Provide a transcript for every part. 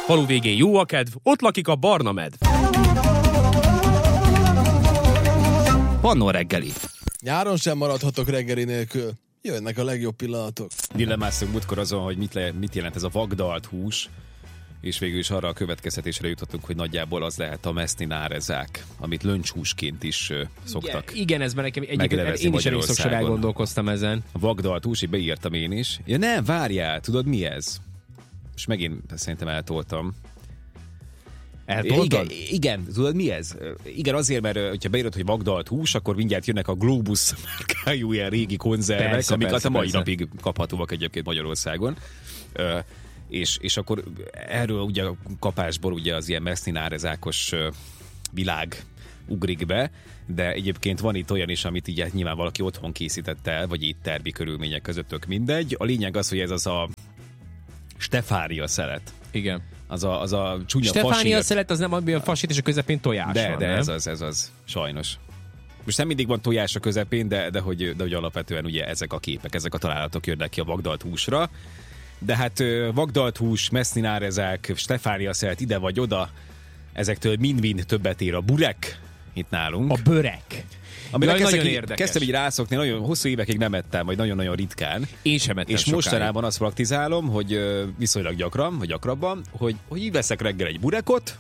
falu végén jó a kedv, ott lakik a barna medv. Pannó reggeli. Nyáron sem maradhatok reggeli nélkül. Jönnek a legjobb pillanatok. Dilemmáztunk múltkor azon, hogy mit jelent ez a vagdalt hús, és végül is arra a következtetésre jutottunk, hogy nagyjából az lehet a mesztinárezák, amit löncshúsként is szoktak. Igen, ez nekem egyébként én is elég sokszor elgondolkoztam ezen. A vagdalt hús, így beírtam én is. Ja nem, várjál, tudod mi ez? És megint szerintem eltoltam. Igen, tudod mi ez? Igen, azért, mert hogyha beírod, hogy vagdalt hús, akkor mindjárt jönnek a Globus márkájú ilyen régi konzervek, persze, amik a mai napig kaphatóak egyébként Magyarországon. És akkor erről ugye a kapásból ugye az ilyen mesztinárezákos világ ugrik be, de egyébként van itt olyan is, amit így nyilván valaki otthon készített el, vagy éttermi körülmények között, tök mindegy. A lényeg az, hogy ez az a Stefánia szelet. Igen. Az a csúnya Stefánia szelet az nem olyan fasít, és a közepén tojás de, van, de nem? ez az, sajnos. Most nem mindig van tojás a közepén, de hogy alapvetően ugye ezek a képek, ezek a találatok jönnek ki a vagdalt húsra. De hát vagdalt hús, mesztinárezák, Stefánia szelet ide vagy oda, ezektől mind-mind többet ér a burek itt nálunk. A börek. Amire kezdtem így rászokni, nagyon hosszú évekig nem ettem, vagy nagyon-nagyon ritkán. Én sem ettem és sokáig. Mostanában azt praktizálom, hogy viszonylag gyakran, vagy gyakrabban, hogy így veszek reggel egy burekot,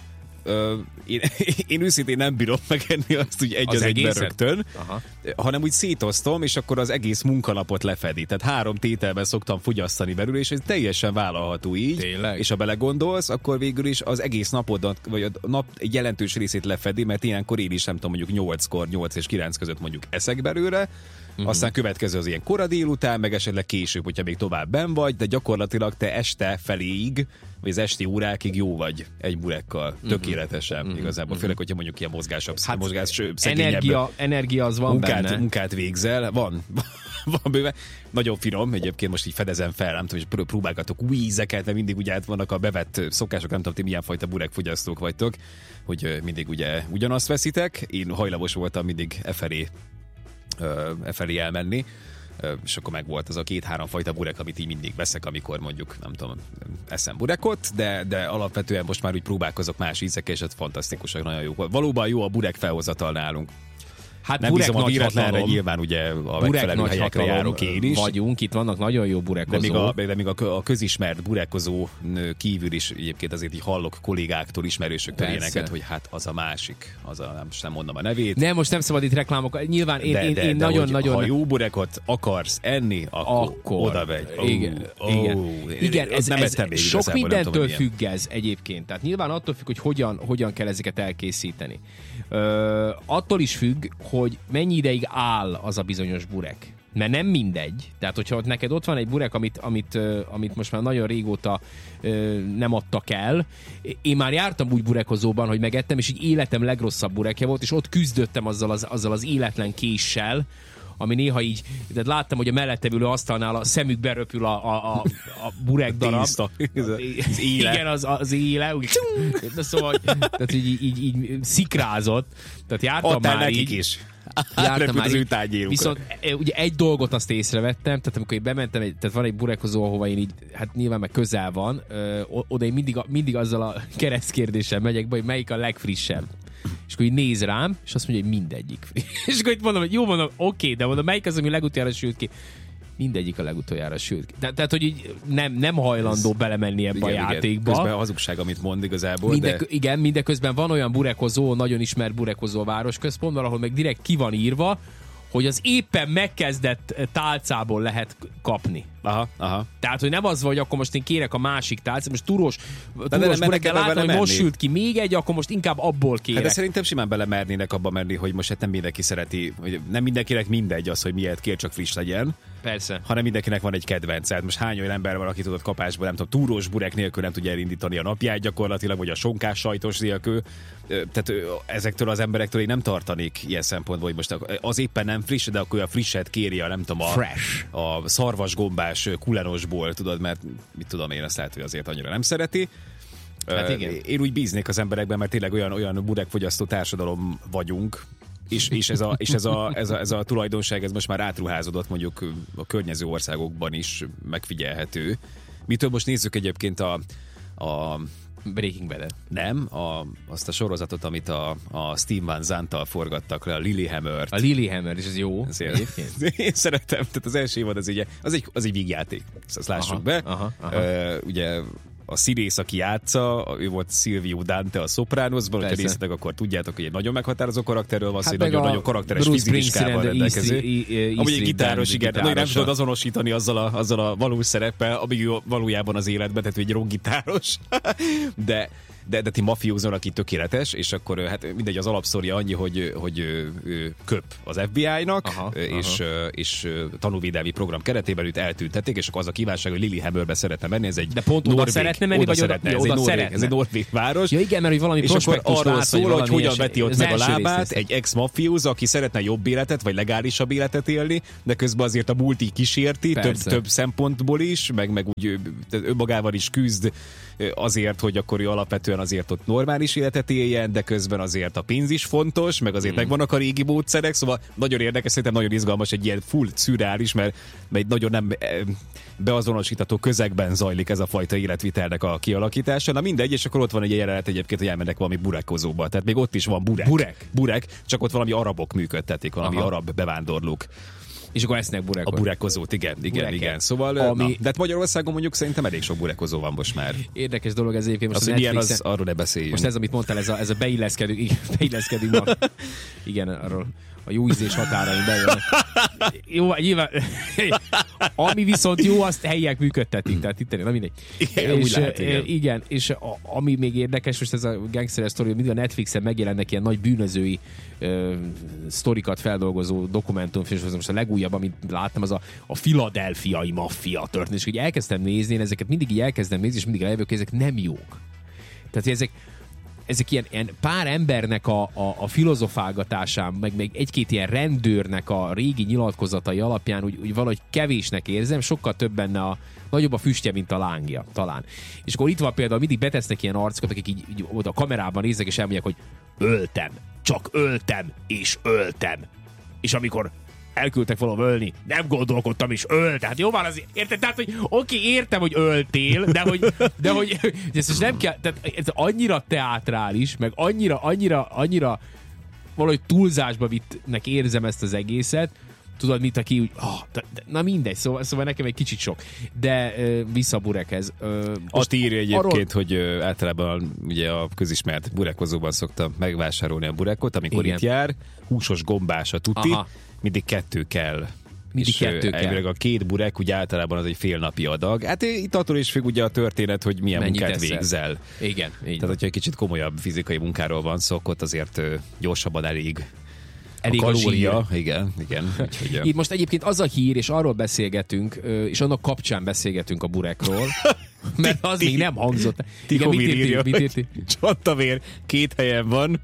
én őszintén nem bírom megenni azt úgy egy az egyben rögtön, hanem úgy szétosztom, és akkor az egész munkanapot lefedi. Tehát 3 tételben szoktam fogyasztani belőle, és ez teljesen vállalható így. Tényleg? És ha belegondolsz, akkor végül is az egész napodat, vagy a nap egy jelentős részét lefedi, mert ilyenkor én is nem tudom, mondjuk 8 és 9 között mondjuk eszek belőle, aztán következő az ilyen kora délután, meg esetleg később, hogyha még tovább benn vagy, de gyakorlatilag te este feléig, vagy az esti órákig jó vagy egy burekkal. Tökéletesen igazából. Főleg, hogyha mondjuk ilyen mozgás energia az van benne. Munkát végzel. Van bőve. Nagyon finom, egyébként most így fedezem fel, nem tudom, hogy próbálgatok új ízeket, mert mindig ugye vannak a bevett szokások, nem tudom, ti milyen fajta burekfogyasztók vagytok, hogy mindig ugye ugyanazt veszitek. Én hajlamos voltam mindig e felé elmenni, és akkor meg volt az a 2-3 fajta burek, amit így mindig veszek, amikor mondjuk, nem tudom, eszem burekot, de alapvetően most már úgy próbálkozok más ízekkel, és ez fantasztikusak, nagyon jó. Valóban jó a burek felhozatal nálunk. Hát nem bízom a véletlenre, nyilván ugye a megfelelő helyekre járok én is. Vagyunk, itt vannak nagyon jó burekozók. De még a közismert burekozó kívül is egyébként azért így hallok kollégáktól, ismerősöktől ilyeneket, hogy hát az a másik, nem mondom a nevét. Nem, most nem szabad itt reklámok. Nyilván én nagyon-nagyon... Ha jó burekot akarsz enni, akkor oda vegy. Igen, ez sok mindentől függ ez egyébként. Tehát nyilván attól függ, hogy hogyan kell ezeket elkészíteni. Attól is függ, hogy mennyi ideig áll az a bizonyos burek. Mert nem mindegy. Tehát, hogyha neked ott van egy burek, amit most már nagyon régóta nem adtak el. Én már jártam úgy burekozóban, hogy megettem, és így életem legrosszabb burekja volt, és ott küzdöttem azzal az életlen késsel, ami néha így, tehát láttam, hogy a mellettem ülő asztalnál a szemükbe röpül a burek darab. Az éle. Igen, az éle. Szóval, tehát így szikrázott. Tehát jártam adtál már nekik így. Is. Jártam már így. Viszont ugye egy dolgot azt észrevettem, tehát amikor én bementem, tehát van egy burekozó, ahova én így, hát nyilván meg közel van, oda én mindig azzal a keresztkérdéssel megyek be, hogy melyik a legfrissebb. És akkor így néz rám, és azt mondja, hogy mindegyik. És akkor itt mondom, hogy jó, mondom, oké, de mondom, melyik az, ami legutoljára sült ki? Mindegyik a legutoljára sült ki. Tehát, hogy így nem hajlandó belemenni ebbe a játékba. Közben hazugság, amit mond igazából. Igen, mindeközben van olyan burekozó, nagyon ismert burekozó városközpontban, ahol meg direkt ki van írva, hogy az éppen megkezdett tálcából lehet kapni. Aha. Tehát, hogy nem az vagy, akkor most én kérek a másik tálcát, most túrós burekkel látom, hogy most sült ki még egy, akkor most inkább abból kérek. Hát de szerintem simán belemernének abba menni, hogy most hát nem mindenki szereti, hogy nem mindenkinek mindegy az, hogy miért kér, csak friss legyen. Persze. Hanem mindenkinek van egy kedvenc. Hát most hány olyan ember van, aki tudott kapásból, nem tudom, túrós burek nélkül nem tudja elindítani a napját gyakorlatilag, vagy a sonkás sajtos nélkül. Tehát ezektől az emberektől én nem tartanék ilyen szempontból, hogy most az éppen nem friss, de akkor a frisset kéri nem tudom, a szarvasgombás kulenosból, tudod, mert mit tudom én, azt lehet, hogy azért annyira nem szereti. Hát igen. Én úgy bíznék az emberekben, mert tényleg olyan burekfogyasztó társadalom vagyunk, és ez a tulajdonság, ez most már átruházódott mondjuk a környező országokban is megfigyelhető. Mitől most nézzük egyébként a Breaking Bad-et. Nem, azt a sorozatot, amit a Steve Van Zandt-tal forgattak le, a Lilyhammer-t. A Lilyhammer, és ez jó. Én szeretem, tehát az első évad az egy vígjáték. Azt lássuk be. Ugye a színész, aki játsza, ő volt Silvio Dante a Sopranosban, hogyha néztetek, akkor tudjátok, hogy egy nagyon meghatározó karakterről van, hogy nagyon karakteres fizikiskával rendelkező. Amúgy egy gitáros, igen. Nem tudod azonosítani azzal a valós szereppel, amíg valójában az életben, tehát egy rockgitáros. De ti mafiózon, aki tökéletes, és akkor hát mindegy, az alapszorja annyi, hogy ő köp az FBI-nak, és tanúvédelmi program keretében őt eltüntették, és akkor az a kívánság, hogy Lilyhammerbe szeretne menni, ez egy de pont oda szeretne menni, vagy ez egy norvég város. Ja igen, mert hogy valami és akkor arról szól, hogy hogyan veti ott meg a lábát egy ex-mafiózó, aki szeretne jobb életet, vagy legálisabb életet élni, de közben azért a multi kísérti, több szempontból is, meg úgy önmagával is küzd azért, hogy akkor ő alapvetően azért ott normális életet éljen, de közben azért a pénz is fontos, meg azért megvannak a régi módszerek, szóval nagyon érdekes, szerintem nagyon izgalmas, egy ilyen full szürreális, mert egy nagyon nem beazonosítható közegben zajlik ez a fajta életvitelnek a kialakítása. Na mindegy, és akkor ott van egy jelenet egyébként, hogy elmennek valami burekozóba. Tehát még ott is van burek, csak ott valami arabok működtetik, valami arab bevándorlók. És akkor esznek burekot. A burekozót, igen. Szóval, de hát Magyarországon mondjuk szerintem elég sok burekozó van most már. Érdekes dolog ez egyébként. Most milyen az, arról ne beszéljünk. Most ez, amit mondtál, ez a beilleszkedünk. Igen, arról a jó ízés határain bejön. Jó, nyilván, ami viszont jó, azt helyiek működtetik, tehát itt na mindegy. Igen, és ami még érdekes, most ez a gangster sztori, mindig a Netflixen megjelennek ilyen nagy bűnözői sztorikat feldolgozó dokumentumfilm, és most a legújabb, amit láttam, az a philadelphiai maffia történet, és hogy elkezdtem nézni, én ezeket mindig így elkezdem nézni, és mindig rájövök, hogy ezek nem jók. Tehát, hogy ezek ilyen pár embernek a filozofálgatásán, meg egy-két ilyen rendőrnek a régi nyilatkozatai alapján úgy valahogy kevésnek érzem, sokkal több benne nagyobb a füstje, mint a lángja, talán. És akkor itt van például, mindig betesznek ilyen arcokat, akik így oda a kamerában néznek, és elmondják, hogy öltem, csak öltem, és öltem. És amikor elküldtek valahol ölni, nem gondolkodtam, és ölt. Tehát jó van az, érted? Tehát, hogy oké, értem, hogy öltél, de hogy ez nem kell, tehát ez annyira teátrális, meg annyira valahogy túlzásba vittnek érzem ezt az egészet, tudod, mint aki úgy, na mindegy, szóval nekem egy kicsit sok. De vissza Burekhez. Azt írja egyébként, hogy általában ugye a közismert burekozóban szokta megvásárolni a burekot, amikor itt jár, húsos gombás a tuti, mindig kettő kell. Mindig kettő kell. A 2 burek ugye általában az egy félnapi adag. Hát itt attól is függ ugye a történet, hogy milyen munkát végzel. Igen. Tehát, hogyha egy kicsit komolyabb fizikai munkáról van szó, ott azért gyorsabban elég a kalória. Igen. Úgyhogy, itt most egyébként az a hír, és arról beszélgetünk, és annak kapcsán beszélgetünk a burekról, mert az még nem hangzott. Igen, mit írti? Csattavér 2 helyen van,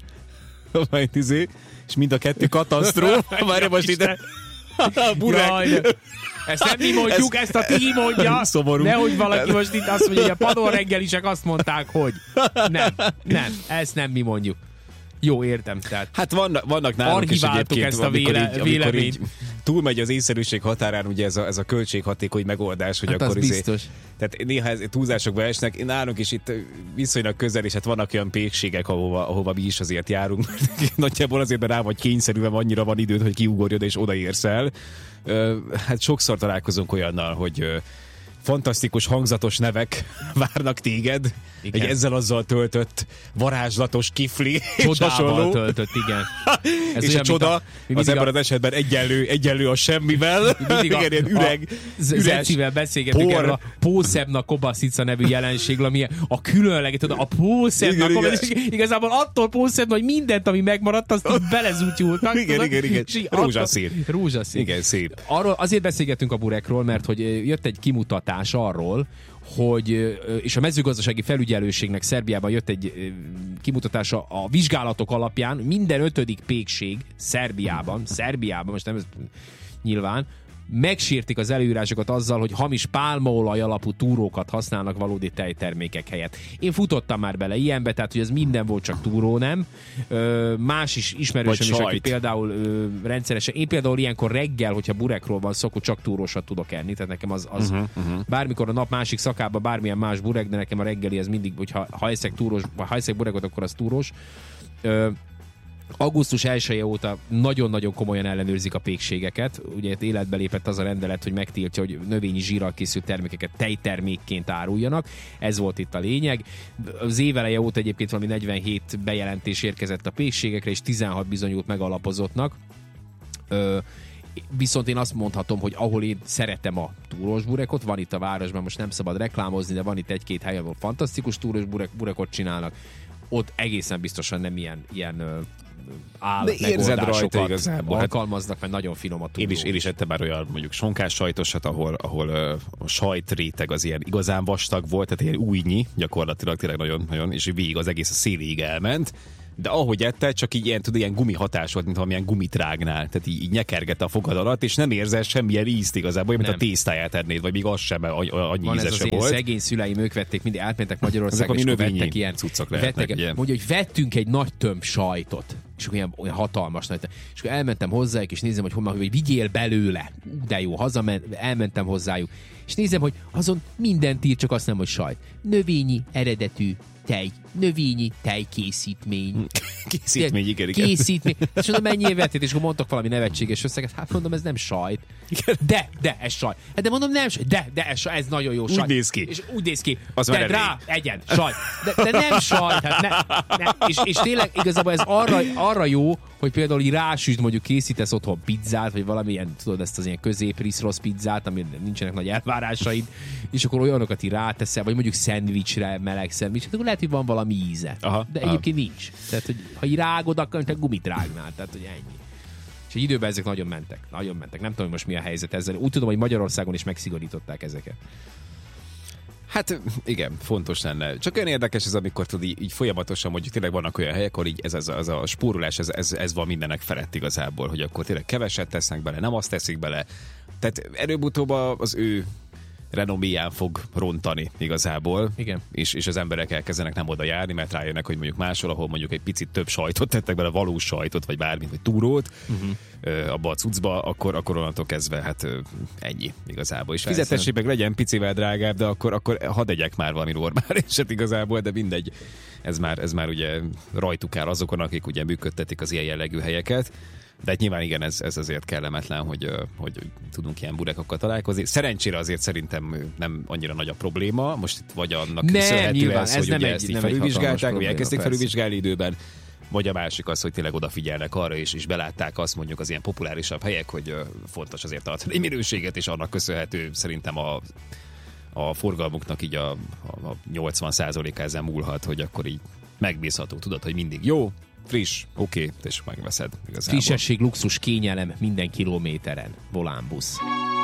és mind a 2 katasztrófa. Várj most ide. A burek. Jaj, ezt nem mi mondjuk, ezt a ti mondja. Szomorú. Nehogy valaki most itt azt mondja, hogy a Padon reggelisek azt mondták, hogy nem, ezt nem mi mondjuk. Jó, értem. Tehát hát vannak nálunk is egyébként, ezt a véleményt. Így túlmegy az észszerűség határán ugye ez a költséghatékony megoldás, hogy hát akkor biztos. Tehát néha túlzásokba esnek. Nálunk is itt viszonylag közel, és hát vannak olyan pékségek, ahova mi is azért járunk. Nagyjából azért rá vagy kényszerülve, annyira van időd, hogy kiugorjod és odaérsz el. Hát sokszor találkozunk olyannal, hogy fantasztikus, hangzatos nevek várnak téged. Igen. Egy ezzel-azzal töltött, varázslatos kifli. Csodával töltött, igen. Ez és a csoda az ebben az esetben egyenlő a semmivel. Igen, ilyen üres. Zecivel beszélgetünk erről a Pószebna Kobaszica nevű jelenségről, ami a különleges, tudod, a Pószebna Kobaszica. Igazából attól Pószebna, hogy mindent, ami megmaradt, azt így belezútyultak. Igen. Rózsaszín. Igen, szép. Arról azért beszélgetünk a burekról, mert hogy jött egy kimutatás arról, hogy, és a mezőgazdasági felügyelőségnek Szerbiában jött egy kimutatása a vizsgálatok alapján, minden 5. pékség Szerbiában, most nem nyilván, megsértik az előírásokat azzal, hogy hamis pálmaolaj alapú túrókat használnak valódi tejtermékek helyett. Én futottam már bele ilyenbe, tehát hogy ez minden volt, csak túró nem. Más is ismerősöm is, aki például rendszeresen, én például ilyenkor reggel, hogyha burekról van szó, akkor csak túrósat tudok enni, tehát nekem az bármikor a nap másik szakába bármilyen más burek, de nekem a reggeli ez mindig, hogyha ha eszek burekot, akkor az túrós. Augusztus 1-e óta nagyon-nagyon komolyan ellenőrzik a pékségeket. Ugye életbe lépett az a rendelet, hogy megtiltja, hogy növényi zsírral készült termékeket tejtermékként áruljanak. Ez volt itt a lényeg. Az éveleje óta egyébként valami 47 bejelentés érkezett a pékségekre, és 16 bizonyult megalapozottnak. Viszont én azt mondhatom, hogy ahol én szeretem a túrós burekot, van itt a városban, most nem szabad reklámozni, de van itt egy-két hely, ahol fantasztikus túrós burekot csinálnak. Ott egészen biztosan nem ilyen állatmegoldásokat alkalmaznak, mert nagyon finom a túró. Én is ettem már olyan mondjuk sonkás sajtosat, ahol a sajtréteg az ilyen igazán vastag volt, tehát ilyen újnyi, gyakorlatilag tényleg nagyon, és végig az egész a széléig elment. De ahogy ette, csak így ilyen gumi hatás volt, mint valamilyen gumitrágnál. Tehát így nyekergette a fogad alatt, és nem érzel semmilyen ízt igazából, mint a tésztáját ennéd, vagy még az sem, annyi íze se volt. Szegény szüleim, ők vették, mindig átmentek Magyarországra, és vettek ilyen cuccok lehetnek. Mondja, hogy vettünk egy nagy tömb sajtot, és olyan hatalmas nagy. És akkor elmentem hozzájuk, és nézem, hogy vigyél belőle. De jó, elmentem hozzájuk. És nézem, hogy azon mindent ír, csak azt nem, hogy sajt. Növényi eredetű növényi tejkészítmény. Készítmény, igen. Készítmény. És mondom, mennyi vetét, és akkor mondtak valami nevetséges összeget. Hát mondom, ez nem sajt. De, ez sajt. De mondom, nem sajt. De, ez sajt. Ez nagyon jó sajt. Úgy néz ki. És úgy néz ki. Az de rá, egyen, sajt. De nem sajt. Hát és tényleg igazából ez arra jó, hogy például így rásüsd, mondjuk készítesz otthon pizzát, vagy valamilyen, tudod, ezt az ilyen közép-riszrosz pizzát, ami nincsenek nagy elvárásaid, és akkor olyanokat így ráteszel, vagy mondjuk szendvicsre, meleg szendvics, akkor lehet, hogy van valami íze. De egyébként nincs. Tehát, hogy ha így rágod, akkor te gumit rágnál. Tehát, hogy ennyi. És egy időben ezek nagyon mentek. Nem tudom, most mi a helyzet ezzel. Úgy tudom, hogy Magyarországon is megszigorították ezeket. Hát igen, fontos lenne. Csak olyan érdekes ez, amikor tudod, így folyamatosan, mondjuk tényleg vannak olyan helyek, ahol így ez a spórolás, ez van mindenek felett igazából, hogy akkor tényleg keveset tesznek bele, nem azt teszik bele. Tehát előbb-utóbb az ő renoméján fog rontani igazából. Igen. És az emberek elkezdenek nem oda járni, mert rájönnek, hogy mondjuk máshol, ahol mondjuk egy picit több sajtot tettek bele, valós sajtot, vagy bármit, vagy túrót abba a cuccba, akkor onnantól kezdve hát ennyi igazából. És fizetessék meg legyen picivel drágább, de akkor hadd egyek már valami normáliset igazából, de mindegy. Ez már ugye rajtuk áll azokon, akik ugye működtetik az ilyen jellegű helyeket. De hát nyilván igen, ez azért kellemetlen, hogy tudunk ilyen burekokkal találkozni. Szerencsére azért szerintem nem annyira nagy a probléma. Most itt vagy annak köszönhető ez, hogy ugye ezt így felülvizsgálták, vagy elkezdték felülvizsgálni időben, vagy a másik az, hogy tényleg odafigyelnek arra, és belátták azt mondjuk az ilyen populárisabb helyek, hogy fontos azért tartani minőséget, és annak köszönhető szerintem a forgalmuknak így a 80%-a ezen múlhat, hogy akkor így megbízható, tudod, hogy mindig jó, friss, oké, és megveszed igazából. Frissesség, luxus, kényelem minden kilométeren. Volánbusz.